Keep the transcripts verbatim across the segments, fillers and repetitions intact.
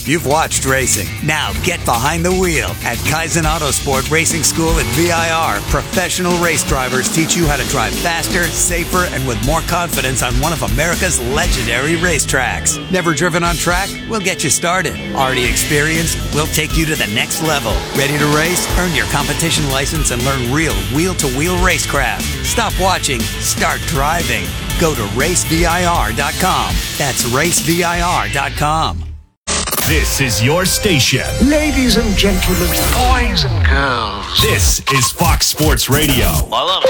You've watched racing. Now get behind the wheel. At Kaizen Autosport Racing School at V I R, professional race drivers teach you how to drive faster, safer, and with more confidence on one of America's legendary racetracks. Never driven on track? We'll get you started. Already experienced? We'll take you to the next level. Ready to race? Earn your competition license and learn real wheel-to-wheel racecraft. Stop watching. Start driving. Go to race V I R dot com. That's race V I R dot com. This is your station. Ladies and gentlemen, boys and girls. This is Fox Sports Radio. I love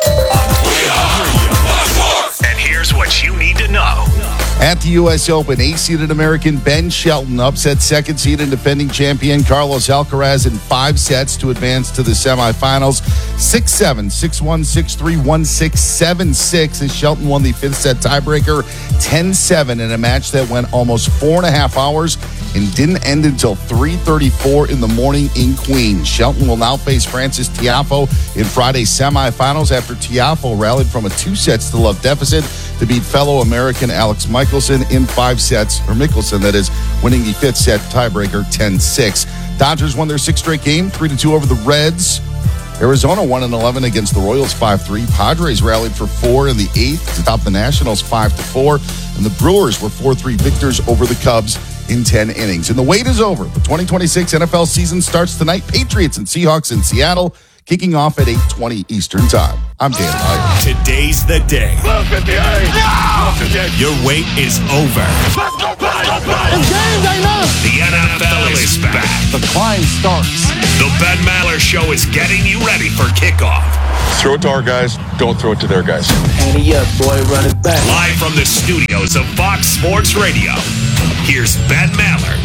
it. And here's what you need to know. At the U S Open, eighth-seeded American Ben Shelton upset second-seeded defending champion Carlos Alcaraz in five sets to advance to the semifinals. six seven, six one, six three, one six, seven six as Shelton won the fifth set tiebreaker ten seven in a match that went almost four and a half hours and didn't end until three thirty-four in the morning in Queens. Shelton will now face Frances Tiafoe in Friday's semifinals after Tiafoe rallied from a two sets to love deficit to beat fellow American Alex Michelson in five sets, or Mickelson, that is, winning the fifth set tiebreaker ten six. Dodgers won their sixth straight game, three to two over the Reds. Arizona won in eleven against the Royals five three. Padres rallied for four in the eighth to top the Nationals five to four. And the Brewers were four three victors over the Cubs in ten innings. And the wait is over. The twenty twenty-six N F L season starts tonight. Patriots and Seahawks in Seattle, kicking off at eight twenty Eastern Time. I'm Dan Hyde. Today's the day. Look at the eye. No! Your wait is over. Let's go play! Let's play! It's game day now! The N F L is back. The climb starts. The Ben Maller Show is getting you ready for kickoff. Throw it to our guys, don't throw it to their guys. Handy up, boy, run it back. Live from the studios of Fox Sports Radio, here's Ben Maller.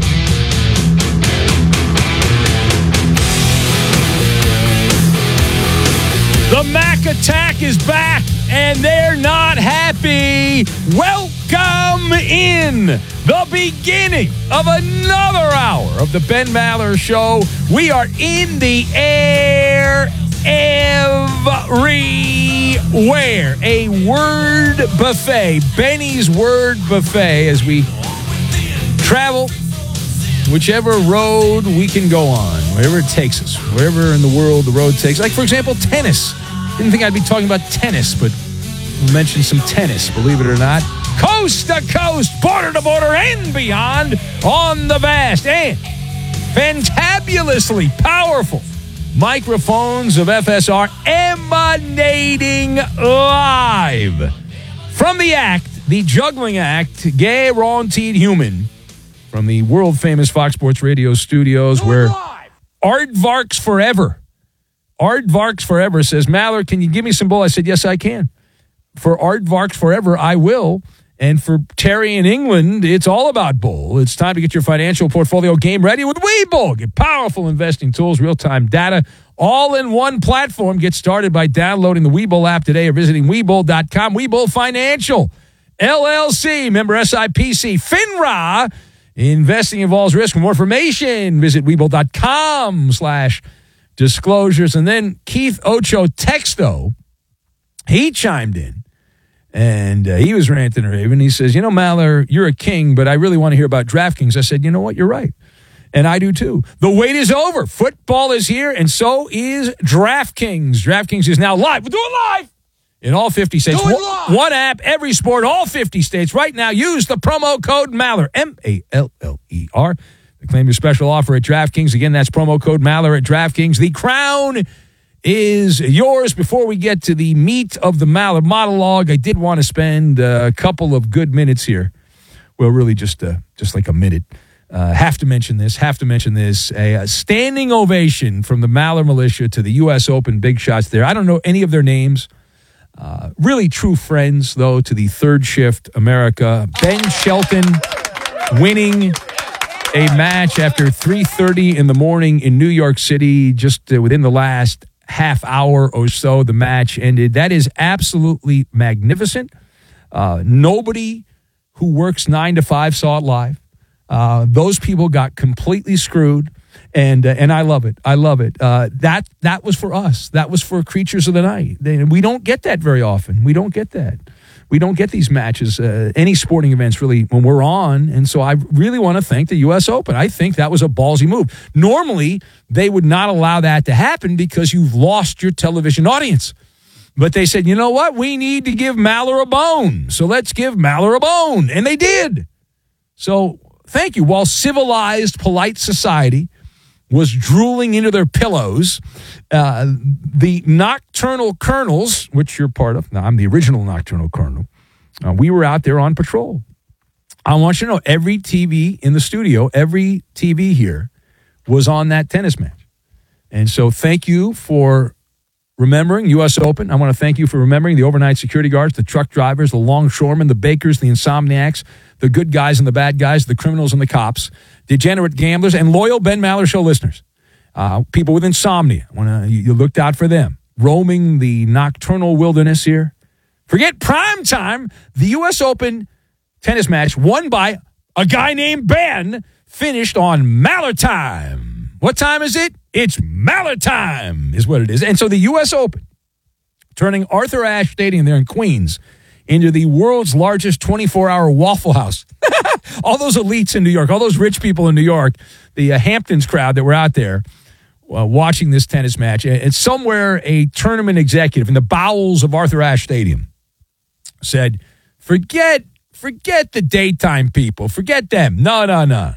The Mac Attack is back, and they're not happy. Welcome in the beginning of another hour of the Ben Maller Show. We are in the air everywhere. A word buffet, Benny's Word Buffet, as we travel whichever road we can go on, wherever it takes us, wherever in the world the road takes. Like, for example, tennis. Didn't think I'd be talking about tennis, but we'll mention some tennis, believe it or not. Coast to coast, border to border, and beyond on the vast and fantabulously powerful microphones of F S R emanating live from the act, the juggling act, Guaranteed Human, from the world-famous Fox Sports Radio studios, where Aardvarks Forever, Aardvarks Forever says, Maller, can you give me some bull? I said, yes, I can. For Aardvarks Forever, I will. And for Terry in England, it's all about bull. It's time to get your financial portfolio game ready with Webull. Get powerful investing tools, real-time data, all in one platform. Get started by downloading the Webull app today or visiting Webull dot com. Webull Financial, L L C, member S I P C, FINRA. Investing involves risk. For more information, visit Webull dot com slash disclosures. And then Keith Ocho Texto, he chimed in, and uh, he was ranting and raving. He says, you know, Maller, you're a king, but I really want to hear about DraftKings. I said, you know what? You're right. And I do too. The wait is over. Football is here, and so is DraftKings. DraftKings is now live. We're doing live in all fifty states. One, one app, every sport, all fifty states. Right now, use the promo code Maller, M A L L E R, to claim your special offer at DraftKings. Again, that's promo code Maller at DraftKings. The crown is yours. Before we get to the meat of the Maller monologue, I did want to spend a couple of good minutes here. Well, really just uh, just like a minute. Uh, have to mention this, have to mention this. A, a standing ovation from the Maller Militia to the U S Open big shots there. I don't know any of their names. Uh, really true friends, though, to the Third Shift America. Ben Shelton winning a match after three thirty in the morning in New York City. Just uh, within the last half hour or so, the match ended. That is absolutely magnificent. Uh, nobody who works nine to five saw it live. Uh, those people got completely screwed, and uh, and I love it. I love it. Uh, that that was for us. That was for Creatures of the Night. They, we don't get that very often. We don't get that. we don't get these matches, uh, any sporting events really, when we're on. And so I really want to thank the U S Open. I think that was a ballsy move. Normally, they would not allow that to happen because you've lost your television audience. But they said, you know what? We need to give Maller a bone. So let's give Maller a bone. And they did. So thank you. While civilized, polite society was drooling into their pillows, uh, the Nocturnal Colonels, which you're part of, now I'm the original Nocturnal Colonel, uh, we were out there on patrol. I want you to know, every T V in the studio, every T V here was on that tennis match. And so thank you for remembering U S Open. I want to thank you for remembering the overnight security guards, the truck drivers, the longshoremen, the bakers, the insomniacs, the good guys and the bad guys, the criminals and the cops, degenerate gamblers, and loyal Ben Maller Show listeners. Uh, people with insomnia. When you, you looked out for them. Roaming the nocturnal wilderness here. Forget prime time. The U S Open tennis match won by a guy named Ben finished on Maller time. What time is it? It's Maller time is what it is. And so the U S Open, turning Arthur Ashe Stadium there in Queens into the world's largest twenty-four hour Waffle House. All those elites in New York, all those rich people in New York, the uh, Hamptons crowd that were out there uh, watching this tennis match. And somewhere a tournament executive in the bowels of Arthur Ashe Stadium said, forget, forget the daytime people. Forget them. No, no, no.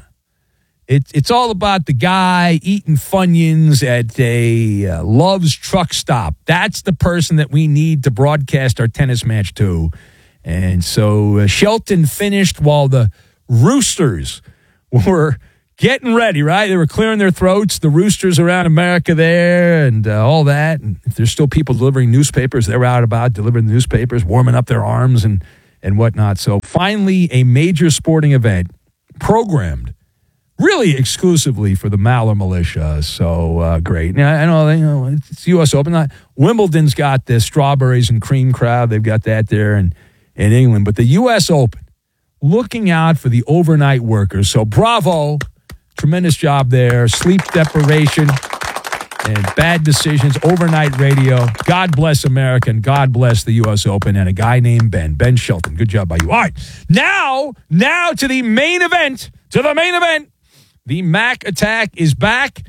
It, it's all about the guy eating Funyuns at a uh, Love's truck stop. That's the person that we need to broadcast our tennis match to. And so uh, Shelton finished while the Roosters were getting ready, right? They were clearing their throats, the Roosters around America there and uh, all that. And if there's still people delivering newspapers, they were out about delivering the newspapers, warming up their arms and, and whatnot. So finally, a major sporting event programmed really exclusively for the Maller militia. So uh, great. Now, I know, you know it's U S Open. Wimbledon's got the strawberries and cream crowd. They've got that there in, in England. But the U S Open, looking out for the overnight workers. So bravo. Tremendous job there. Sleep deprivation and bad decisions. Overnight radio. God bless America and God bless the U S Open and a guy named Ben. Ben Shelton. Good job by you. All right. Now, now to the main event. To the main event. The Mac attack is back,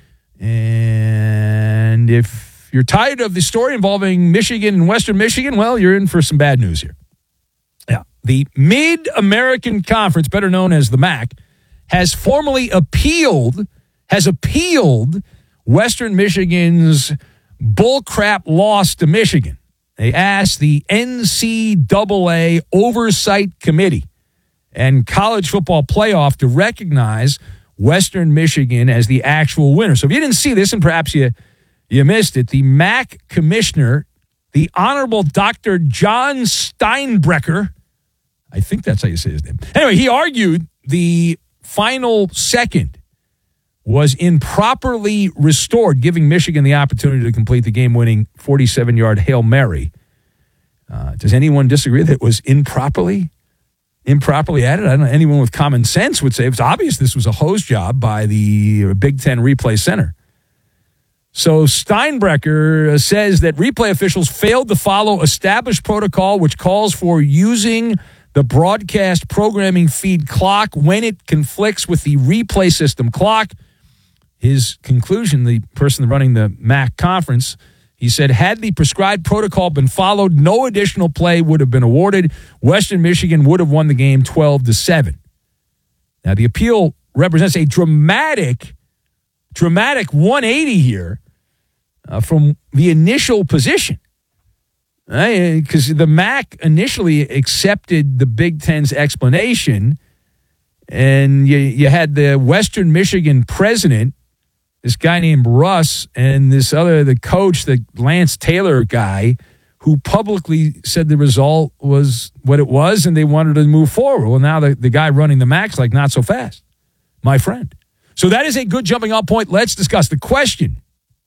and if you're tired of the story involving Michigan and Western Michigan, well, you're in for some bad news here. Yeah, the Mid-American Conference, better known as the M A C, has formally appealed, has appealed Western Michigan's bullcrap loss to Michigan. They asked the N C double A Oversight Committee and College Football Playoff to recognize Western Michigan as the actual winner. So if you didn't see this, and perhaps you you missed it, the M A C commissioner, the Honorable Doctor John Steinbrecher, I think that's how you say his name. Anyway, he argued the final second was improperly restored, giving Michigan the opportunity to complete the game-winning forty-seven-yard Hail Mary. Uh, does anyone disagree that it was improperly improperly added? I don't know. Anyone with common sense would say it's obvious this was a hose job by the Big Ten Replay Center. So Steinbrecher says that replay officials failed to follow established protocol, which calls for using the broadcast programming feed clock when it conflicts with the replay system clock. His conclusion, the person running the M A C conference, he said, had the prescribed protocol been followed, no additional play would have been awarded. Western Michigan would have won the game twelve to seven. Now, the appeal represents a dramatic, dramatic one eighty here uh, from the initial position. Because right? The M A C initially accepted the Big Ten's explanation, and you, you had the Western Michigan president, this guy named Russ, and this other, the coach, the Lance Taylor guy, who publicly said the result was what it was and they wanted to move forward. Well, now the, the guy running the M A C's like, not so fast, my friend. So that is a good jumping off point. Let's discuss the question.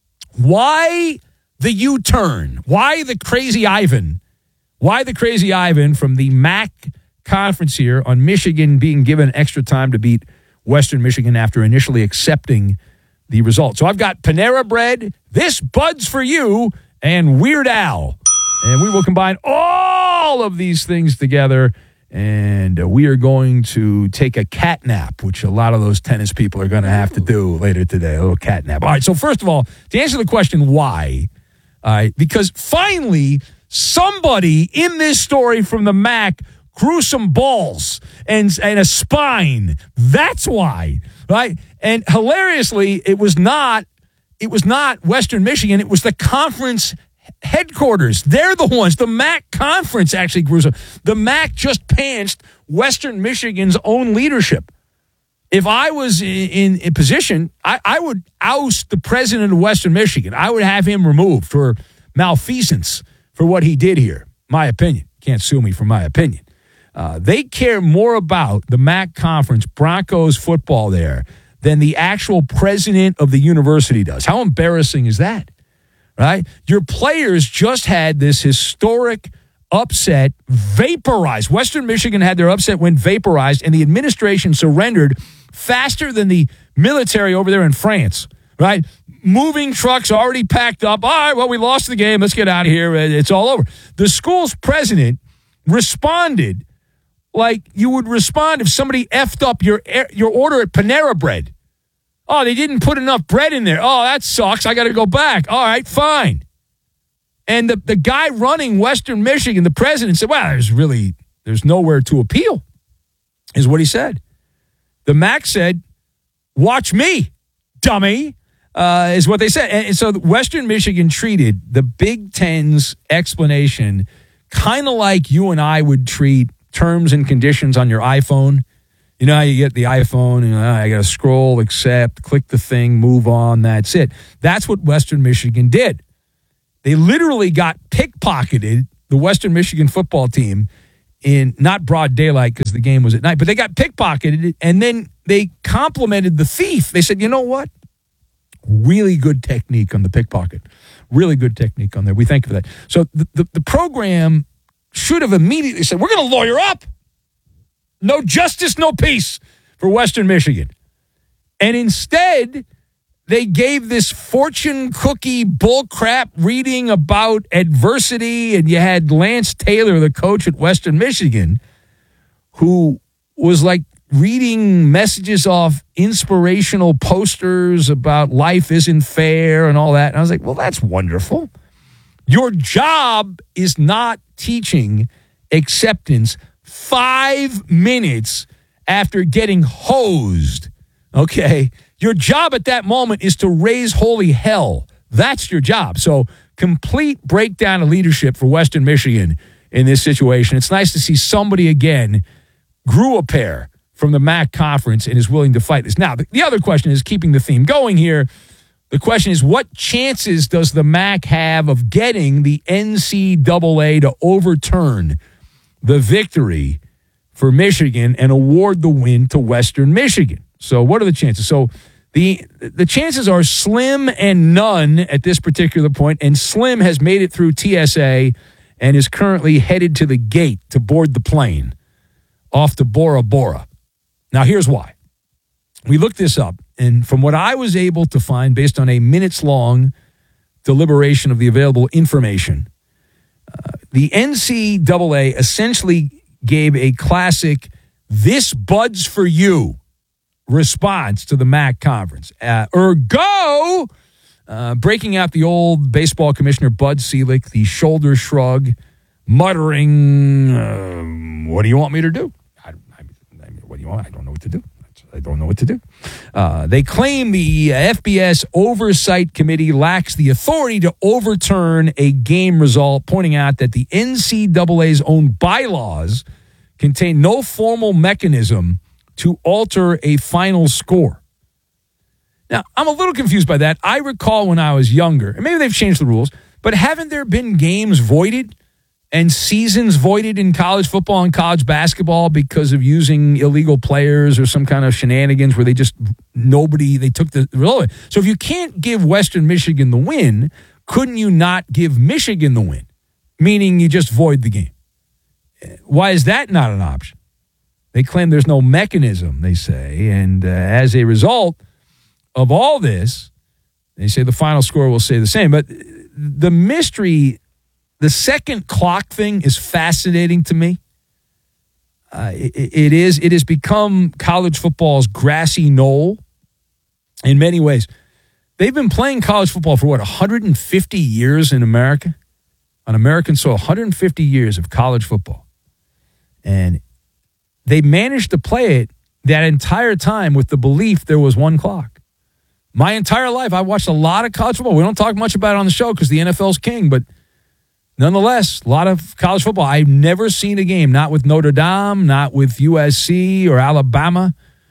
Why the U-turn? Why the crazy Ivan? Why the crazy Ivan from the M A C conference here on Michigan being given extra time to beat Western Michigan after initially accepting the result? So I've got Panera Bread, This Bud's for You, and Weird Al. And we will combine all of these things together, and uh, we are going to take a cat nap, which a lot of those tennis people are going to have to do later today, a little cat nap. All right, so first of all, to answer the question why, all right, because finally somebody in this story from the M A C grew some balls and, and a spine. That's why, right? And hilariously, it was not it was not Western Michigan. It was the conference headquarters. They're the ones. The M A C conference actually grew some. The M A C just pantsed Western Michigan's own leadership. If I was in, in, in position, I, I would oust the president of Western Michigan. I would have him removed for malfeasance for what he did here. My opinion. Can't sue me for my opinion. Uh, they care more about the M A C conference, Broncos football there, than the actual president of the university does. How embarrassing is that? Right? Your players just had this historic upset vaporized. Western Michigan had their upset win vaporized, and the administration surrendered faster than the military over there in France. Right? Moving trucks already packed up. All right, well, we lost the game. Let's get out of here. It's all over. The school's president responded like you would respond if somebody effed up your your order at Panera Bread. Oh, they didn't put enough bread in there. Oh, that sucks. I got to go back. All right, fine. And the, the guy running Western Michigan, the president, said, well, there's really, there's nowhere to appeal, is what he said. The M A C said, watch me, dummy, uh, is what they said. And so Western Michigan treated the Big Ten's explanation kind of like you and I would treat terms and conditions on your iPhone. You know how you get the iPhone and uh, I got to scroll, accept, click the thing, move on, that's it. That's what Western Michigan did. They literally got pickpocketed, the Western Michigan football team, in not broad daylight because the game was at night, but they got pickpocketed, and then they complimented the thief. They said, you know what? Really good technique on the pickpocket. Really good technique on there. We thank you for that. So the, the, the program should have immediately said, we're going to lawyer up. No justice, no peace for Western Michigan. And instead, they gave this fortune cookie bullcrap reading about adversity, and you had Lance Taylor, the coach at Western Michigan, who was like reading messages off inspirational posters about life isn't fair and all that. And I was like, well, that's wonderful. Your job is not teaching acceptance five minutes after getting hosed, okay? Your job at that moment is to raise holy hell. That's your job. So complete breakdown of leadership for Western Michigan in this situation. It's nice to see somebody again grew a pair from the M A C conference and is willing to fight this. Now, the other question is, keeping the theme going here, the question is, what chances does the M A C have of getting the N C double A to overturn the victory for Michigan and award the win to Western Michigan? So what are the chances? So the the chances are slim and none at this particular point, and Slim has made it through T S A and is currently headed to the gate to board the plane off to Bora Bora. Now, here's why. We looked this up, and from what I was able to find based on a minutes-long deliberation of the available information, uh, the N C double A essentially gave a classic, this Bud's for you response to the M A C conference. Uh, ergo, uh, breaking out the old baseball commissioner Bud Selig, the shoulder shrug, muttering, um, what do you want me to do? I, I, I, what do you want? I don't know what to do. I don't know what to do. Uh, they claim the F B S Oversight Committee lacks the authority to overturn a game result, pointing out that the N C double A's own bylaws contain no formal mechanism to alter a final score. Now, I'm a little confused by that. I recall when I was younger, and maybe they've changed the rules, but haven't there been games voided and seasons voided in college football and college basketball because of using illegal players or some kind of shenanigans where they just, nobody, they took the result? So if you can't give Western Michigan the win, couldn't you not give Michigan the win? Meaning you just void the game. Why is that not an option? They claim there's no mechanism, they say, and uh, as a result of all this, they say the final score will stay the same. But the mystery the second clock thing is fascinating to me. Uh, it, it is. It has become college football's grassy knoll in many ways. They've been playing college football for, what, one hundred fifty years in America? On American soil, one hundred fifty years of college football. And they managed to play it that entire time with the belief there was one clock. My entire life, I watched a lot of college football. We don't talk much about it on the show because the N F L's king, but nonetheless, a lot of college football. I've never seen a game, not with Notre Dame, not with U S C or Alabama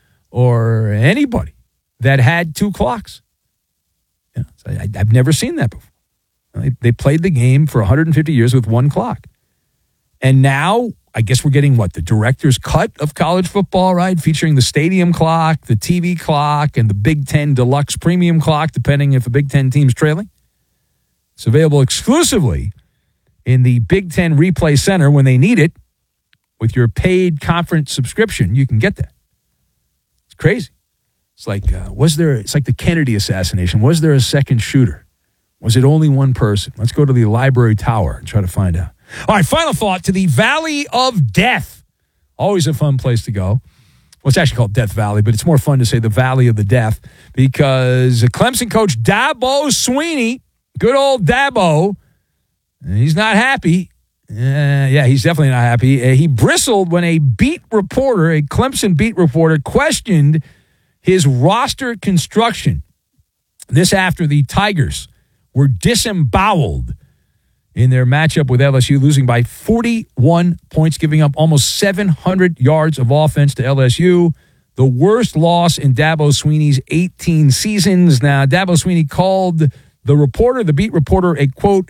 or anybody that had two clocks. Yeah, so I, I've never seen that before. They, they played the game for one hundred fifty years with one clock. And now, I guess we're getting, what, the director's cut of college football, right? Featuring the stadium clock, the T V clock, and the Big Ten Deluxe Premium clock, depending if the Big Ten team's trailing. It's available exclusively in the Big Ten Replay Center when they need it. With your paid conference subscription, you can get that. It's crazy. It's like, uh, was there, it's like the Kennedy assassination. Was there a second shooter? Was it only one person? Let's go to the library tower and try to find out. All right, final thought, to the Valley of Death. Always a fun place to go. Well, it's actually called Death Valley, but it's more fun to say the Valley of the Death because Clemson coach Dabo Swinney, good old Dabo, he's not happy. Uh, yeah, he's definitely not happy. Uh, he bristled when a beat reporter, a Clemson beat reporter, questioned his roster construction. This after the Tigers were disemboweled in their matchup with L S U, losing by forty-one points, giving up almost seven hundred yards of offense to L S U. The worst loss in Dabo Swinney's eighteen seasons. Now, Dabo Swinney called the reporter, the beat reporter, a, quote,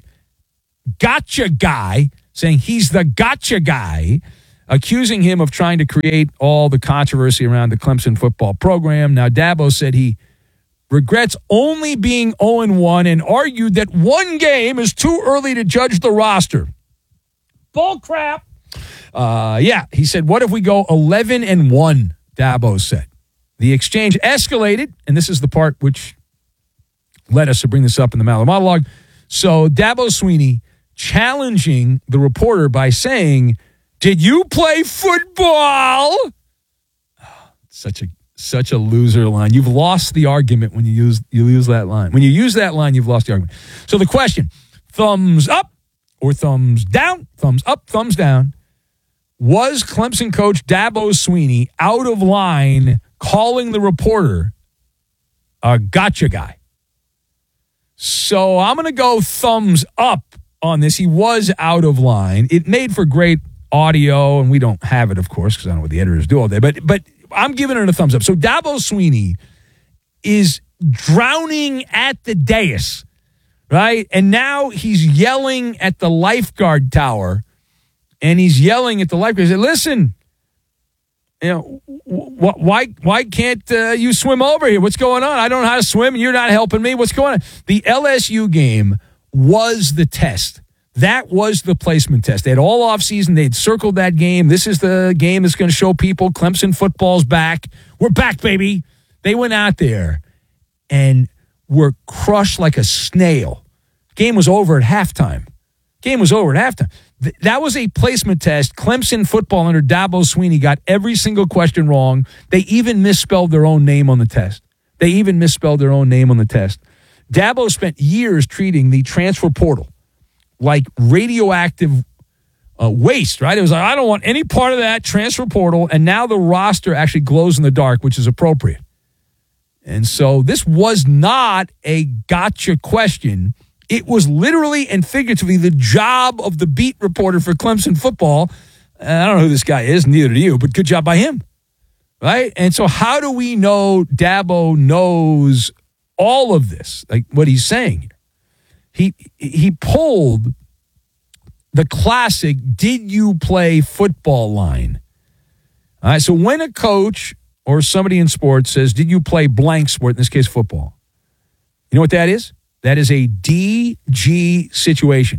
gotcha guy, saying he's the gotcha guy, accusing him of trying to create all the controversy around the Clemson football program. Now, Dabo said he regrets only being oh and one and argued that one game is too early to judge the roster. Bull crap. Uh, yeah, he said, what if we go eleven and one, Dabo said. The exchange escalated, and this is the part which led us to bring this up in the Maller monologue. So Dabo Swinney challenging the reporter by saying, did you play football? Oh, such a Such a loser line. You've lost the argument when you use you use that line. When you use that line, you've lost the argument. So the question, thumbs up or thumbs down? Thumbs up, thumbs down. Was Clemson coach Dabo Swinney out of line calling the reporter a gotcha guy? So I'm going to go thumbs up on this. He was out of line. It made for great audio, and we don't have it, of course, because I don't know what the editors do all day. But but I'm giving it a thumbs up. So Dabo Swinney is drowning at the dais, right? And now he's yelling at the lifeguard tower, and he's yelling at the lifeguard. He said, listen, you know, wh- why why can't uh, you swim over here? What's going on? I don't know how to swim, and you're not helping me. What's going on? The L S U game was the test. That was the placement test. They had all offseason. They'd circled that game. This is the game that's going to show people Clemson football's back. We're back, baby. They went out there and were crushed like a snail. Game was over at halftime. Game was over at halftime. Th- that was a placement test. Clemson football under Dabo Swinney got every single question wrong. They even misspelled their own name on the test. They even misspelled their own name on the test. Dabo spent years treating the transfer portal like radioactive uh, waste, right? It was like, I don't want any part of that transfer portal, and now the roster actually glows in the dark, which is appropriate. And so this was not a gotcha question. It was literally and figuratively the job of the beat reporter for Clemson football. I don't know who this guy is, neither do you, but good job by him, right? And so how do we know Dabo knows all of this, like what he's saying here? He he pulled the classic, did you play football line? All right, so when a coach or somebody in sports says, did you play blank sport, in this case football, you know what that is? That is a D G situation.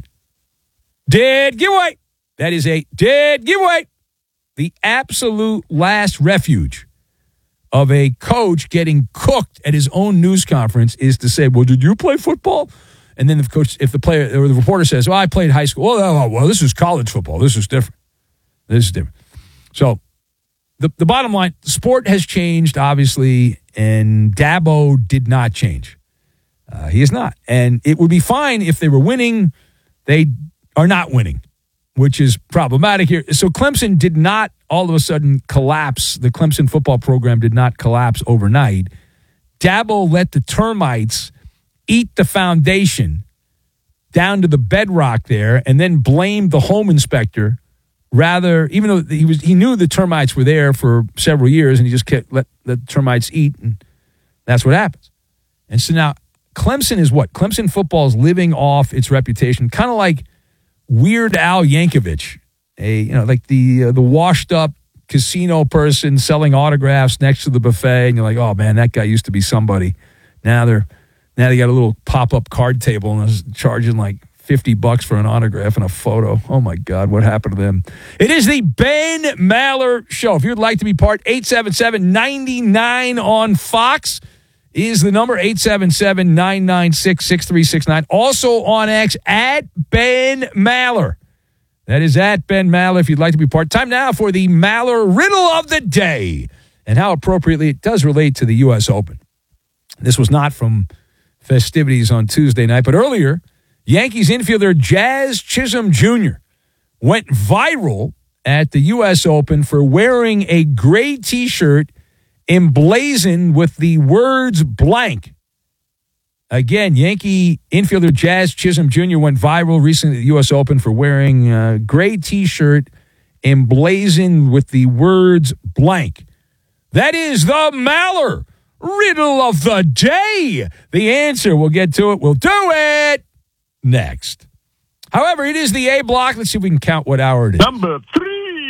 Dead giveaway. That is a dead giveaway. The absolute last refuge of a coach getting cooked at his own news conference is to say, well, did you play football? And then the coach, if the player or the reporter says, "Well, I played high school." Well, oh, well, this is college football. This is different. This is different. So the the bottom line, sport has changed, obviously, and Dabo did not change. Uh, he is not. And it would be fine if they were winning. They are not winning, which is problematic here. So Clemson did not all of a sudden collapse. The Clemson football program did not collapse overnight. Dabo let the termites eat the foundation down to the bedrock there and then blamed the home inspector. Rather, even though he was, he knew the termites were there for several years, and he just kept let the termites eat, and that's what happens. And so now Clemson is what? Clemson football is living off its reputation, kind of like Weird Al Yankovic, a you know like the uh, the washed up casino person selling autographs next to the buffet, and you're like, oh man, that guy used to be somebody. Now they're now they got a little pop up card table and is charging like fifty bucks for an autograph and a photo. Oh my God, what happened to them? It is the Ben Maller Show. If you'd like to be part, eight seven seven, nine nine on Fox is the number, eight seven seven, nine nine six, six three six nine. Also on X, at Ben Maller. That is at Ben Maller if you'd like to be part. Time now for the Maller Riddle of the Day, and how appropriately it does relate to the U S Open. This was not from festivities on Tuesday night, but earlier, Yankees infielder Jazz Chisholm Junior went viral at the U S Open for wearing a gray T-shirt emblazoned with the words blank. Again, Yankee infielder Jazz Chisholm Junior went viral recently at the U S Open for wearing a gray T-shirt emblazoned with the words blank. That is the Maller Riddle of the Day. The answer, we'll get to it. We'll do it next. However, it is the A block. Let's see if we can count what hour it is. Number three.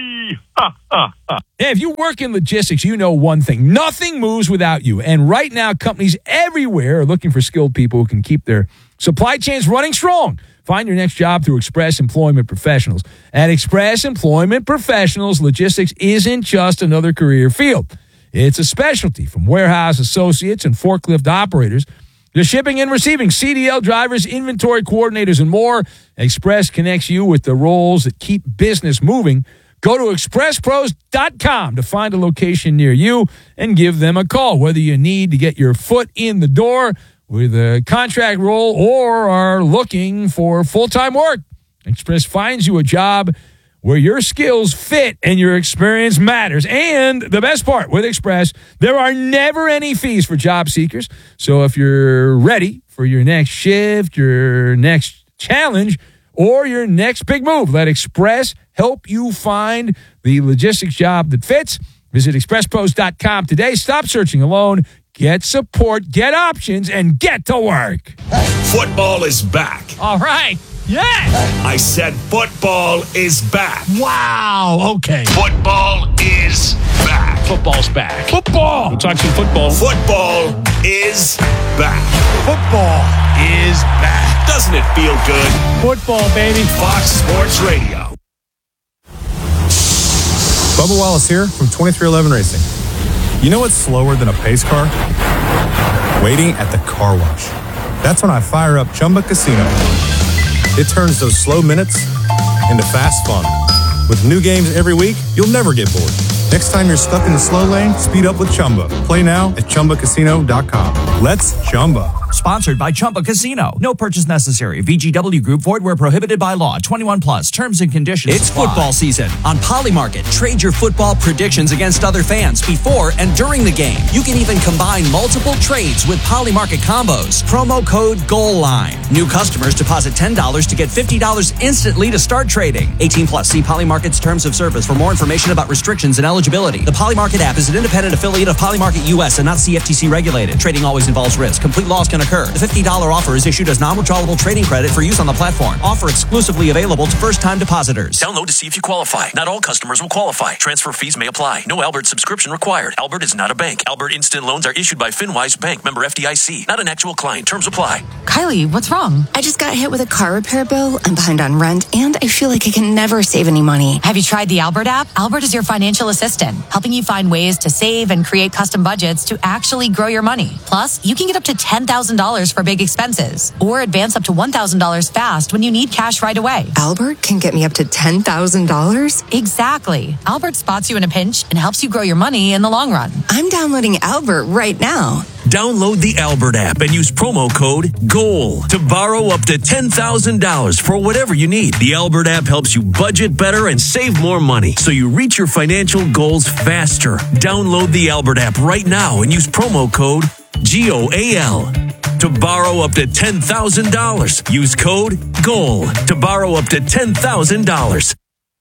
Yeah, if you work in logistics, you know one thing. Nothing moves without you. And right now, companies everywhere are looking for skilled people who can keep their supply chains running strong. Find your next job through Express Employment Professionals. At Express Employment Professionals, logistics isn't just another career field. It's a specialty, from warehouse associates and forklift operators to shipping and receiving, C D L drivers, inventory coordinators, and more. Express connects you with the roles that keep business moving. Go to express pros dot com to find a location near you and give them a call. Whether you need to get your foot in the door with a contract role or are looking for full-time work, Express finds you a job where your skills fit and your experience matters. And the best part, with Express, there are never any fees for job seekers. So if you're ready for your next shift, your next challenge, or your next big move, let Express help you find the logistics job that fits. Visit express pros dot com today. Stop searching alone. Get support, get options, and get to work. Football is back. All right. Yeah. I said football is back. Wow. Okay. Football is back. Football's back. Football. We'll talk some football. Football is back. Football is back. Doesn't it feel good? Football, baby. Fox Sports Radio. Bubba Wallace here from twenty-three eleven Racing. You know what's slower than a pace car? Waiting at the car wash. That's when I fire up Chumba Casino. It turns those slow minutes into fast fun. With new games every week, you'll never get bored. Next time you're stuck in the slow lane, speed up with Chumba. Play now at chumba casino dot com. Let's Chumba. Sponsored by Chumba Casino. No purchase necessary. V G W Group. Void where prohibited by law. twenty-one plus. Terms and conditions It's apply. Football season. On Polymarket, trade your football predictions against other fans before and during the game. You can even combine multiple trades with Polymarket combos. Promo code GOALLINE. New customers deposit ten dollars to get fifty dollars instantly to start trading. eighteen plus. See Polymarket's terms of service for more information about restrictions and eligibility. The Polymarket app is an independent affiliate of Polymarket U S and not C F T C regulated. Trading always involves risk. Complete loss can occur. The fifty dollars offer is issued as non-withdrawable trading credit for use on the platform. Offer exclusively available to first-time depositors. Download to see if you qualify. Not all customers will qualify. Transfer fees may apply. No Albert subscription required. Albert is not a bank. Albert Instant Loans are issued by FinWise Bank, member F D I C. Not an actual client. Terms apply. Kylie, what's wrong? I just got hit with a car repair bill. I'm behind on rent, and I feel like I can never save any money. Have you tried the Albert app? Albert is your financial assistant, helping you find ways to save and create custom budgets to actually grow your money. Plus, you can get up to ten thousand thousand dollars for big expenses. Or advance up to one thousand dollars fast when you need cash right away. Albert can get me up to ten thousand dollars? Exactly. Albert spots you in a pinch and helps you grow your money in the long run. I'm downloading Albert right now. Download the Albert app and use promo code GOAL to borrow up to ten thousand dollars for whatever you need. The Albert app helps you budget better and save more money so you reach your financial goals faster. Download the Albert app right now and use promo code G O A L to borrow up to ten thousand dollars. Use code GOAL to borrow up to ten thousand dollars.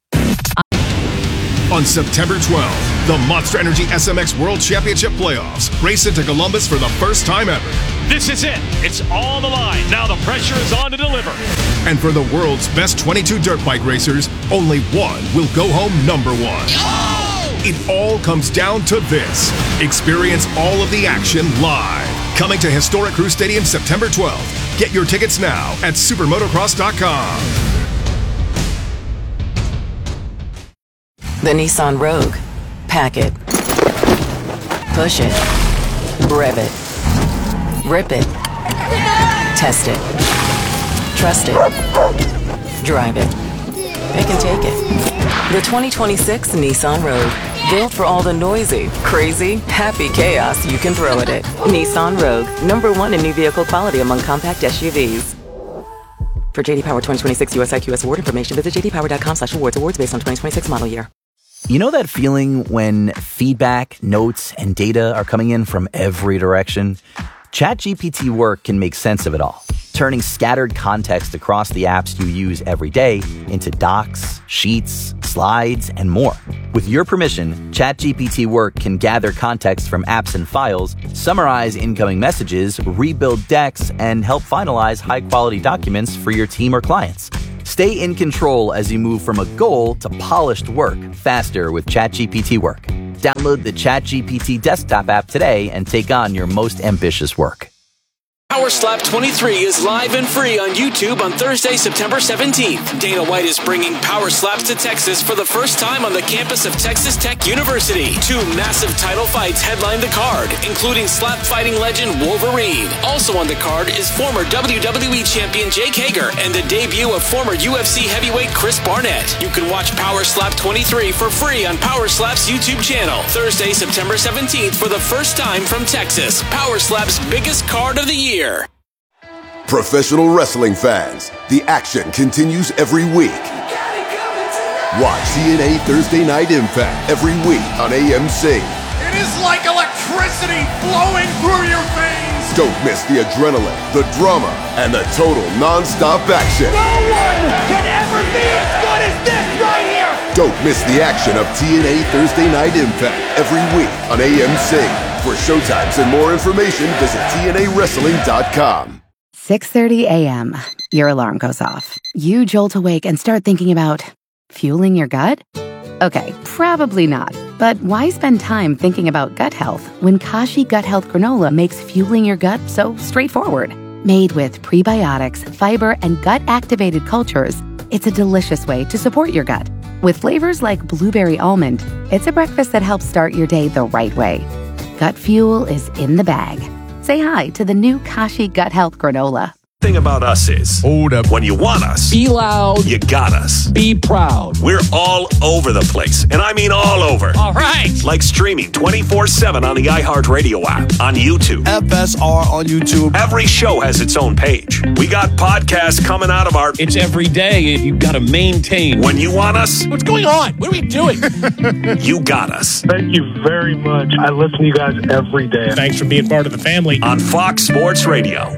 On September twelfth, the Monster Energy S M X World Championship Playoffs race into Columbus for the first time ever. This is it. It's on the line. Now the pressure is on to deliver. And for the world's best twenty-two dirt bike racers, only one will go home number one. Oh! It all comes down to this. Experience all of the action live. Coming to Historic Crew Stadium September twelfth. Get your tickets now at supermotocross dot com. The Nissan Rogue. Pack it. Push it. Rev it. Rip it. Test it. Trust it. Drive it. Pick and take it. The twenty twenty-six Nissan Rogue. Built for all the noisy, crazy, happy chaos you can throw at it. Nissan Rogue. Number one in new vehicle quality among compact S U Vs. For J D Power twenty twenty-six U S I Q S award information, visit j d power dot com slash awards. Awards based on twenty twenty-six model year. You know that feeling when feedback, notes, and data are coming in from every direction? ChatGPT Work can make sense of it all, turning scattered context across the apps you use every day into docs, sheets, slides, and more. With your permission, ChatGPT Work can gather context from apps and files, summarize incoming messages, rebuild decks, and help finalize high-quality documents for your team or clients. Stay in control as you move from a goal to polished work faster with ChatGPT Work. Download the ChatGPT desktop app today and take on your most ambitious work. Power Slap twenty-three is live and free on YouTube on Thursday, September seventeenth. Dana White is bringing Power Slaps to Texas for the first time on the campus of Texas Tech University. Two massive title fights headline the card, including slap fighting legend Wolverine. Also on the card is former W W E champion Jake Hager and the debut of former U F C heavyweight Chris Barnett. You can watch Power Slap twenty-three for free on Power Slap's YouTube channel. Thursday, September seventeenth for the first time from Texas. Power Slap's biggest card of the year. Professional wrestling fans, the action continues every week. Watch T N A Thursday Night Impact every week on A M C. It is like electricity flowing through your veins. Don't miss the adrenaline, the drama, and the total non-stop action. No one can ever be as good as this right here. Don't miss the action of T N A Thursday Night Impact every week on A M C. For showtimes and more information, visit T N A wrestling dot com. six thirty a.m. Your alarm goes off. You jolt awake and start thinking about fueling your gut? Okay, probably not. But why spend time thinking about gut health when Kashi Gut Health Granola makes fueling your gut so straightforward? Made with prebiotics, fiber, and gut-activated cultures, it's a delicious way to support your gut. With flavors like blueberry almond, it's a breakfast that helps start your day the right way. Gut fuel is in the bag. Say hi to the new Kashi Gut Health Granola. Thing about us is, hold up. When you want us, be loud. You got us. Be proud. We're all over the place, and I mean all over. All right. Like streaming twenty-four seven on the iHeartRadio app, on YouTube. F S R on YouTube. Every show has its own page. We got podcasts coming out of our... It's every day. You've got to maintain. When you want us... What's going on? What are we doing? You got us. Thank you very much. I listen to you guys every day. Thanks for being part of the family. On Fox Sports Radio.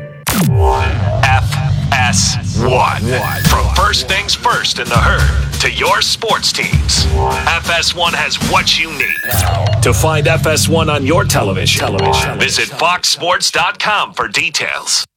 F S one. From first things first in the herd to your sports teams. F S one has what you need. To find F S one on your television, television. Visit fox sports dot com for details.